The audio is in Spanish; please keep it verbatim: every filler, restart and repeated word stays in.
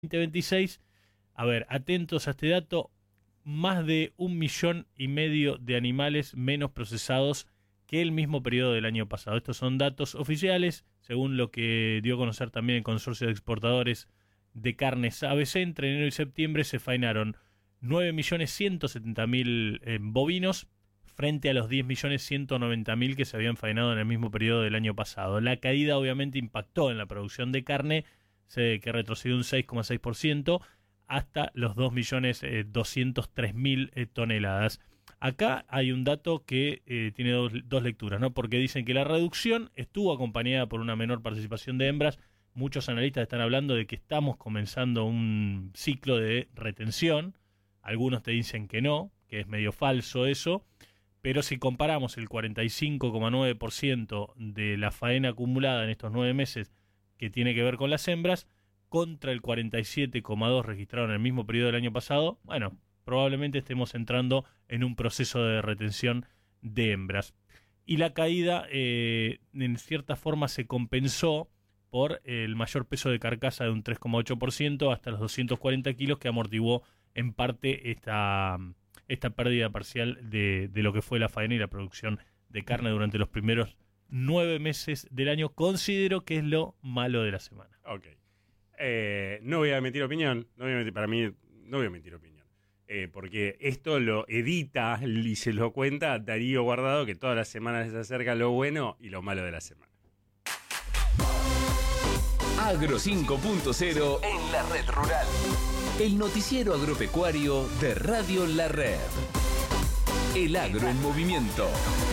veinte veintiséis, a ver, atentos a este dato, más de un millón y medio de animales menos procesados que el mismo periodo del año pasado. Estos son datos oficiales, según lo que dio a conocer también el Consorcio de Exportadores de Carnes A B C. Entre enero y septiembre se faenaron nueve millones ciento setenta mil eh, bovinos frente a los diez millones ciento noventa mil que se habían faenado en el mismo periodo del año pasado. La caída obviamente impactó en la producción de carne, se, que retrocedió un seis coma seis por ciento hasta los dos millones doscientos tres mil eh, toneladas. Acá hay un dato que eh, tiene dos, dos lecturas, ¿no? Porque dicen que la reducción estuvo acompañada por una menor participación de hembras. Muchos analistas están hablando de que estamos comenzando un ciclo de retención. Algunos te dicen que no, que es medio falso eso. Pero si comparamos el cuarenta y cinco coma nueve por ciento de la faena acumulada en estos nueve meses que tiene que ver con las hembras, contra el cuarenta y siete coma dos por ciento registrado en el mismo periodo del año pasado, bueno, probablemente estemos entrando en un proceso de retención de hembras. Y la caída, eh, en cierta forma, se compensó por el mayor peso de carcasa de un tres coma ocho por ciento hasta los doscientos cuarenta kilos, que amortiguó en parte esta, esta pérdida parcial de, de lo que fue la faena y la producción de carne durante los primeros nueve meses del año. Considero que es lo malo de la semana. Ok. Eh, no voy a emitir opinión, no voy a emitir, para mí no voy a emitir opinión, eh, porque esto lo edita y se lo cuenta Darío Guardado, que todas las semanas les acerca lo bueno y lo malo de la semana. Agro cinco punto cero en la Red Rural. El noticiero agropecuario de Radio La Red. El agro en movimiento.